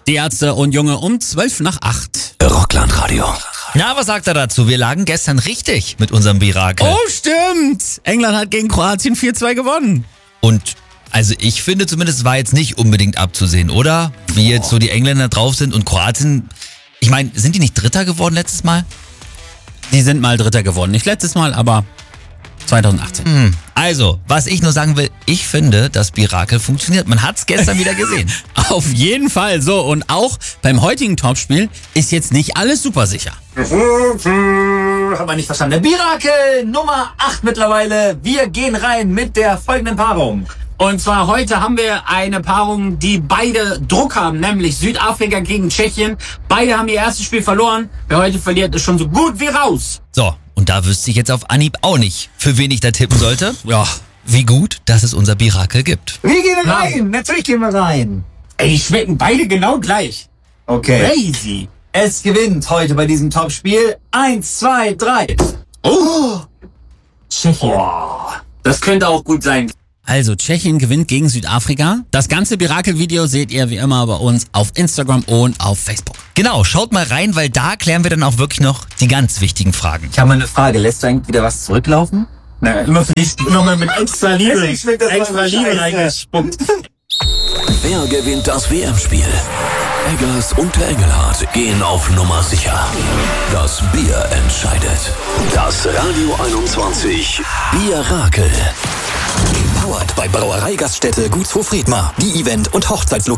Die Ärzte und Junge um 7:55. Rockland-Radio. Na, was sagt er dazu? Wir lagen gestern richtig mit unserem Mirakel. Oh, stimmt. England hat gegen Kroatien 4:2 gewonnen. Und also ich finde zumindest, war jetzt nicht unbedingt abzusehen, oder? Wie jetzt so die Engländer drauf sind und Kroatien. Ich meine, sind die nicht Dritter geworden letztes Mal? Die sind mal Dritter geworden. Nicht letztes Mal, aber 2018. Also, was ich nur sagen will, ich finde, das Mirakel funktioniert. Man hat's gestern wieder gesehen. Auf jeden Fall. So, und auch beim heutigen Topspiel ist jetzt nicht alles super sicher. Hat man nicht verstanden. Mirakel Nummer 8 mittlerweile. Wir gehen rein mit der folgenden Paarung. Und zwar heute haben wir eine Paarung, die beide Druck haben, nämlich Südafrika gegen Tschechien. Beide haben ihr erstes Spiel verloren. Wer heute verliert, ist schon so gut wie raus. So, und da wüsste ich jetzt auf Anhieb auch nicht, für wen ich da tippen sollte. Ja. Wie gut, dass es unser Mirakel gibt. Wir gehen rein. Natürlich gehen wir rein. Ey, die schmecken beide genau gleich. Okay. Crazy. Es gewinnt heute bei diesem Topspiel 1, 2, 3. Oh. Tschechien. Das könnte auch gut sein. Also, Tschechien gewinnt gegen Südafrika. Das ganze Mirakel-Video seht ihr wie immer bei uns auf Instagram und auf Facebook. Genau, schaut mal rein, weil da klären wir dann auch wirklich noch die ganz wichtigen Fragen. Ich habe mal eine Frage. Lässt du eigentlich wieder was zurücklaufen? Na, immer für dich nochmal mit extra Liebe. Extra Liebe reingespuckt. Wer gewinnt das WM-Spiel? Eggers und der Engelhardt gehen auf Nummer sicher. Das Bier entscheidet. Das Radio 21 Bierrakel. Powered bei Brauerei Gaststätte Gutshof Friedmar. Die Event- und Hochzeitslocation.